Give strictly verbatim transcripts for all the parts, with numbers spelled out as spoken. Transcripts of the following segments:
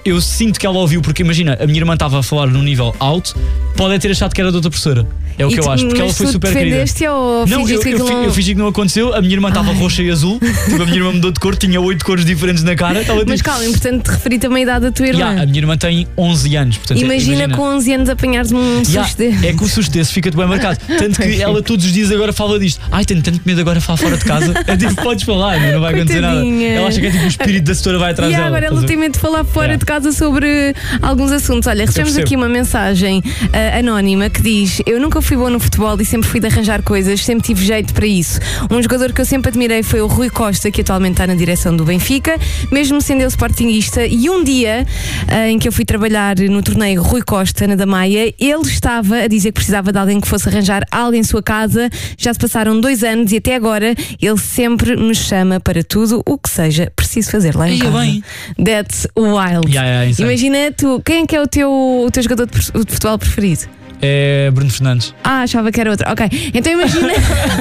eu sinto que ela ouviu, porque imagina, a minha irmã estava a falar num nível alto, pode ter achado que era de outra professora. É o e que tu, eu acho, porque ela foi super querida. Ou não, eu, eu, não... eu fingi que não aconteceu. A minha irmã estava roxa e azul. Tipo, a minha irmã mudou de cor, tinha oito cores diferentes na cara. Tava, Mas tipo... calma, é importante te referir também a idade da tua irmã. Yeah, a minha irmã tem onze anos. Portanto, imagina, imagina com onze anos apanhares um yeah, susto desse. É que o susto desse fica-te bem marcado. Tanto que ela todos os dias agora fala disto. Ai, tenho tanto medo agora de falar fora de casa. É tipo, podes falar, não vai acontecer nada. Ela acha que é tipo o espírito da setora vai atrás e dela. agora ela tem medo de falar fora yeah. de casa sobre alguns assuntos. Olha, recebemos aqui uma mensagem uh, anónima que diz: eu nunca fui bom no futebol e sempre fui de arranjar coisas, sempre tive jeito para isso. Um jogador que eu sempre admirei foi o Rui Costa, que atualmente está na direção do Benfica, mesmo sendo eu sportinguista. E um dia uh, em que eu fui trabalhar no torneio Rui Costa, na Damaia, ele estava a dizer que precisava de alguém que fosse arranjar algo em sua casa. Já se passaram dois anos e até agora ele sempre nos chama para tudo o que seja preciso fazer lá em casa. Bem. That's wild. Yeah, yeah, imagina tu, quem é que é o teu, o teu jogador de futebol preferido? É Bruno Fernandes. Ah, achava que era outro. Ok, então imagina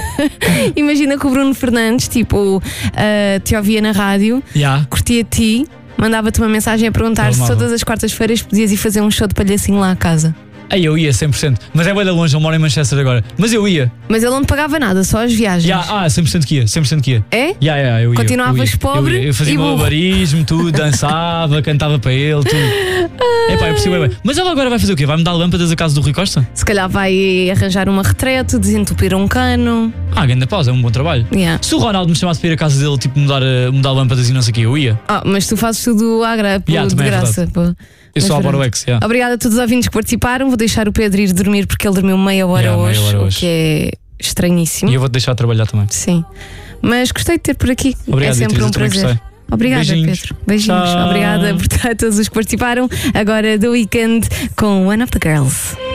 imagina que o Bruno Fernandes, tipo, uh, te ouvia na rádio, yeah. curtia ti, mandava-te uma mensagem a perguntar se todas as quartas-feiras podias ir fazer um show de palhacinho lá à casa. Aí eu ia cem por cento, mas é bem longe, ele mora em Manchester agora. Mas eu ia. Mas ele não te pagava nada, só as viagens. Yeah, ah, cem por cento que ia, cem por cento que ia. É? Yeah, yeah, eu ia, continuavas eu ia, pobre? Eu, ia. eu fazia malabarismo, tudo, dançava, cantava para ele, tudo. É pá, eu percebo bem. Mas ela agora vai fazer o quê? Vai-me dar lâmpadas à casa do Rui Costa? Se calhar vai arranjar uma retrete, desentupir um cano. Ah, grande pausa, é um bom trabalho. Yeah. Se o Ronaldo me chamasse para ir à casa dele, tipo, mudar, mudar lâmpadas e não sei o quê, eu ia. Ah, mas tu fazes tudo à gra yeah, de graça. Pô. Eu sou a X, yeah. Obrigada a todos os ouvintes que participaram. Vou deixar o Pedro ir dormir porque ele dormiu meia hora, yeah, hoje, meia hora hoje, o que é estranhíssimo. E eu vou-te deixar trabalhar também. Sim. Mas gostei de ter por aqui. Obrigado, é sempre Beatriz, um prazer. Obrigada, Beijinhos. Pedro. Beijinhos. Tchau. Obrigada por todos os que participaram. Agora The Weeknd com One of the Girls.